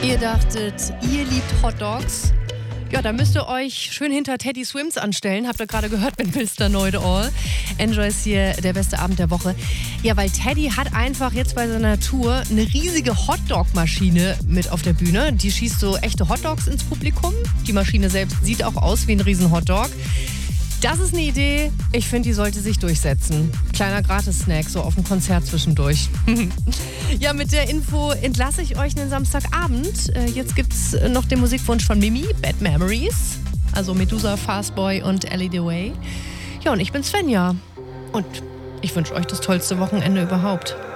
Ihr dachtet, ihr liebt Hotdogs? Ja, da müsst ihr euch schön hinter Teddy Swims anstellen. Habt ihr gerade gehört mit Mr. Know-it-all. Enjoy ist hier der beste Abend der Woche. Ja, weil Teddy hat einfach jetzt bei seiner Tour eine riesige Hotdog-Maschine mit auf der Bühne. Die schießt so echte Hotdogs ins Publikum. Die Maschine selbst sieht auch aus wie ein riesen Hotdog. Das ist eine Idee, ich finde, die sollte sich durchsetzen. Kleiner Gratis-Snack, so auf dem Konzert zwischendurch. Ja, mit der Info entlasse ich euch einen Samstagabend. Jetzt gibt's noch den Musikwunsch von Mimi, Bad Memories. Also Medusa, Fastboy und Ellie DeWay. Ja, und ich bin Svenja. Und ich wünsche euch das tollste Wochenende überhaupt.